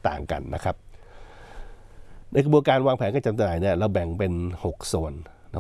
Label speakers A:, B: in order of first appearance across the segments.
A: ต่างกันนะครับในกระบวนการวางแผนการจำหน่ายเนี่ยเราแบ่งเป็น6ส่วน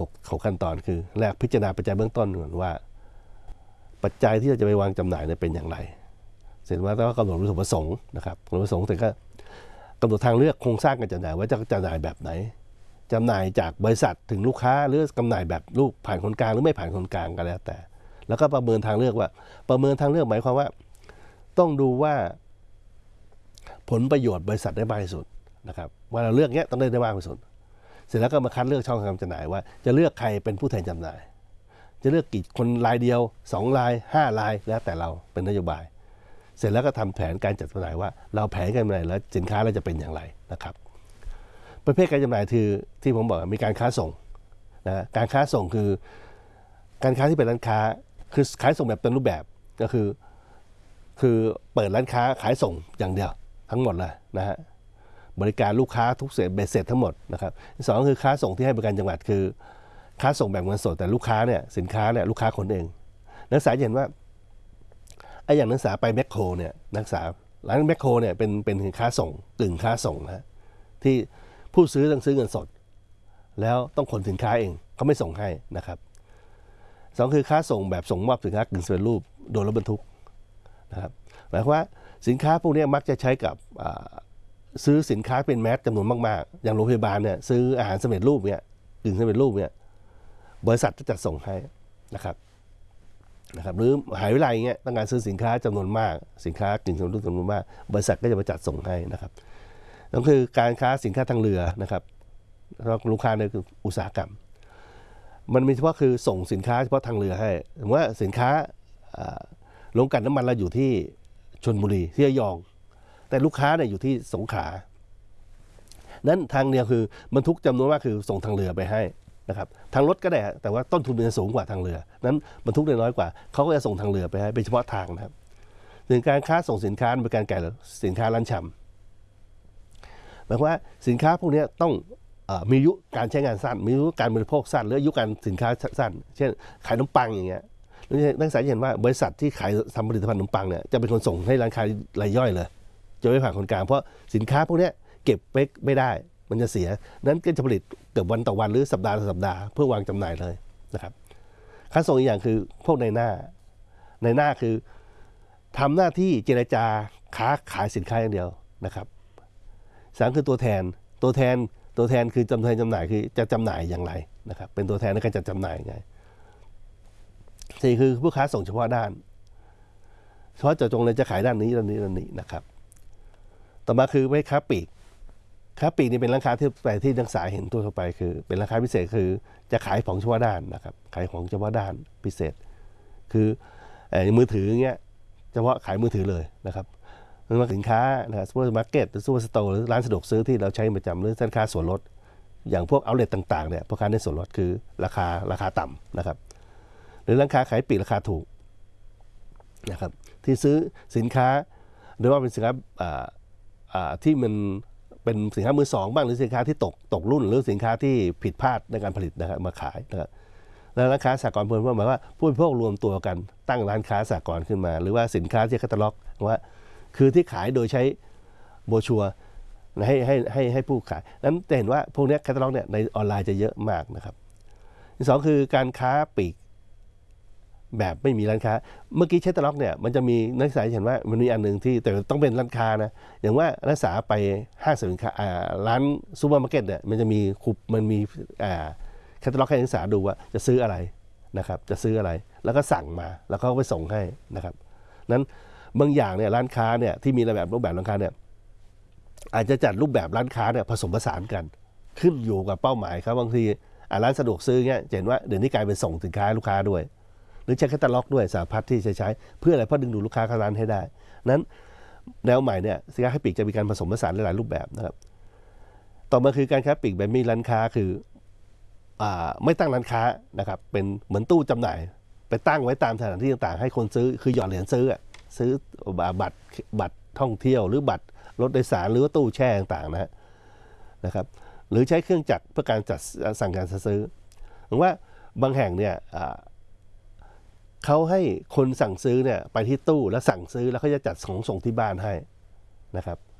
A: 6ขั้นตอนคือแรกพิจารณาปัจจัยเบื้องต้นก่อนว่าปัจจัยที่เราจะไปวางจำหน่ายเนี่ยเป็นอย่างไรเสร็จว่าต้องกำหนดวัตถุประสงค์นะครับวัตถุประสงค์เสร็จก็กำหนดทางเลือกโครงสร้างการจำหน่ายว่าจะจำหน่ายแบบไหนจำหน่ายจากบริษัทถึงลูกค้าหรือจำหน่ายแบบลูกผ่านคนกลางหรือไม่ผ่านคนกลางก็แล้วแต่แล้วก็ประเมินทางเลือกว่าประเมินทางเลือกหมายความว่าต้องดูว่าผลประโยชน์บริษัทได้มากที่สุดนะครับว่าเราเลือกเนี้ยต้องได้มากที่สุดเสร็จแล้วก็มาคัดเลือกช่องทางจำหน่ายว่าจะเลือกใครเป็นผู้แทนจำหน่ายจะเลือกกี่คนรายเดียว2ราย5รายแล้วแต่เราเป็นนโยบายเสร็จแล้วก็ทำแผนการจัดจำหน่ายว่าเราแผนการจำหน่ายแล้วสินค้าเราจะเป็นอย่างไรนะครับประเภทการจำหน่ายคือที่ผมบอกมีการค้าส่งนะการค้าส่งคือการค้าที่เป็นร้านค้าคือขายส่งแบบเต็มรูปแบบก็คือเปิดร้านค้าขายส่งอย่างเดียวทั้งหมดเลยนะฮะบริการลูกค้าทุกเสร็จทั้งหมดนะครับสองคือค้าส่งที่ให้บริการจังหวัดคือค้าส่งแบบเงินสดแต่ลูกค้าเนี่ยสินค้าเนี่ยลูกค้าคนเองนักศึกษาเห็นว่าไอ้อย่างนักศึกษาไปแมคโครเนี่ยนักศึกษาร้านแมคโครเนี่ยเป็นค้าส่งกึ่งค้าส่งนะที่ผู้ซื้อต้องซื้อเงินสดแล้วต้องขนสินค้าเองเขาไม่ส่งให้นะครับสองคือค้าส่งแบบส่งมอบสินค้ากึ่งสำเร็จรูปโดยรถบรรทุกนะครับหมายความว่าสินค้าพวกนี้มักจะใช้กับซื้อสินค้าเป็นแมสจำนวนมากๆอย่างโรงพยาบาลเนี่ยซื้ออาหารสำเร็จรูปเนี่ยกึ่งสำเร็จรูปเนี่ยบริษัทจะจัดส่งให้นะครับหรือมหาวิทยาลัยเงี้ยต้องการซื้อสินค้าจำนวนมากสินค้ากึ่งสำเร็จรูปจำนวนมากบริษัทก็จะมาจัดส่งให้นะครับนั่นคือการค้าสินค้าทางเรือนะครับแล้วลูกค้าเนี่ยคืออุตสาหกรรมมันมีเฉพาะคือส่งสินค้าเฉพาะทางเรือให้สมมติว่าสินค้าโรงกลั่นน้ำมันเราอยู่ที่ชลบุรีที่ระยองแต่ลูกค้าเนี่ยอยู่ที่สงขลานั้นทางเดียวคือบรรทุกจำนวนมากคือส่งทางเรือไปให้นะครับทางรถก็ได้แต่ว่าต้นทุนมันจะสูงกว่าทางเรือนั้นบรรทุกได้น้อยกว่าเขาก็จะส่งทางเรือไปให้เป็นเฉพาะทางนะครับถึงการค้าส่งสินค้าเป็นการแก่สินค้าร้านชำหมายความว่าสินค้าพวกนี้ต้องมีอายุการใช้งานสั้นมีอายุการบริโภคสั้นหรืออายุการสินค้าสั้นเช่นขายขนมปังอย่างเงี้ยนักศึกษาเห็นว่าบริษัทที่ขายทำผลิตภัณฑ์ขนมปังเนี่ยจะเป็นคนส่งให้ร้านค้ารายย่อยเลยจะไม่ผ่านคนกลางเพราะสินค้าพวกนี้เก็บไว้ไม่ได้มันจะเสียนั้นก็จะผลิตเกือบวันต่อวันหรือสัปดาห์ต่อสัปดาห์เพื่อวางจำหน่ายเลยนะครับค้าส่งอีกอย่างคือพวกในหน้าคือทำหน้าที่เจรจาค้าขายสินค้าอย่างเดียวนะครับสามคือตัวแทนคือจำหน่ายคือจะจำหน่ายอย่างไรนะครับเป็นตัวแทนในการจัดจำหน่ายไงสี่คือผู้ค้าส่งเฉพาะด้านเฉพาะเจาะจงเลยจะขายด้านนี้นะครับต่อมาคือไว้ค้าปลีกนี่เป็นร้านค้าที่นักศึกษาเห็นทั่วไปคือเป็นร้านค้าพิเศษคือจะขายของเฉพาะด้านนะครับขายของเฉพาะด้านพิเศษคือมือถืออย่างเงี้ยเฉพาะขายมือถือเลยนะครับหรือว่าสินค้านะครับซูเปอร์มาร์เก็ตหรือซูเปอร์สโตร์หรือร้านสะดวกซื้อที่เราใช้ประจำหรือสินค้าส่วนลดอย่างพวกเอาท์เลทต่างๆเนี่ยพวกค้าในส่วนลดคือราคาต่ำนะครับหรือร้านค้าขายปลีกราคาถูกนะครับที่ซื้อสินค้าหรือว่าเป็นสินค้าที่มันเป็นสินค้ามือสองบ้างหรือสินค้าที่ตกรุ่นหรือสินค้าที่ผิดพลาดในการผลิตนะครับมาขายนะครับแล้วร้านค้าสหกรณ์เพิ่มหมายว่าผู้บริโภครวมตัวกันตั้งร้านค้าสหกรณ์ขึ้นมาหรือว่าสินค้าที่แคตตาล็อกว่าคือที่ขายโดยใช้โบรชัวร์ให้ผู้ขายนั้นจะเห็นว่าพวกนี้แคตตาล็อกเนี่ยในออนไลน์จะเยอะมากนะครับที่สองคือการค้าปลีกแบบไม่มีร้านค้าเมื่อกี้แคตตาล็อกเนี่ยมันจะมีนักศึกษาเห็นว่ามันมีอันหนึ่งที่แต่ต้องเป็นร้านค้านะอย่างว่านักศึกษาไปห้างสินค้าร้านซูเปอร์มาร์เก็ตเนี่ยมันจะมีมันมีแคตตาล็อกให้นักศึกษาดูว่าจะซื้ออะไรนะครับจะซื้ออะไรแล้วก็สั่งมาแล้วก็ไปส่งให้นะครับนั้นบางอย่างเนี่ยร้านค้าเนี่ยที่มีรูปแบบร้านค้าเนี่ยอาจจะจัดรูปแบบร้านค้าเนี่ยผสมผสานกันขึ้นอยู่กับเป้าหมายครับบางทีร้านสะดวกซื้อเนี่ยเห็นว่าเดี๋ยวนี้กลายเป็นส่งสินค้าให้ลูกค้าด้วยหรือใช้แคตตาล็อกด้วยสารพัดที่ใช้เพื่ออะไรเพื่อดึงดูดลูกค้าเข้าร้านให้ได้นั้นแนวใหม่เนี่ยสินค้าค้าปลีกจะมีการผสมผสานหลายรูปแบบนะครับต่อมาคือการค้าปลีกแบบมีร้านค้าคือไม่ตั้งร้านค้านะครับเป็นเหมือนตู้จำหน่ายไปตั้งไว้ตามสถานที่ต่างๆให้คนซื้อคือหยอดเหรียญซื้อบัตรท่องเที่ยวหรือบัตรรถโดยสารหรือว่าตู้แช่ต่างๆนะครับหรือใช้เครื่องจักรเพื่อการจัดสั่งการซื้อหรือว่าบางแห่งเนี่ยเขาให้คนสั่งซื้อเนี่ยไปที่ตู้แล้วสั่งซื้อแล้วเขาจะจัดของส่งที่บ้านให้นะครับ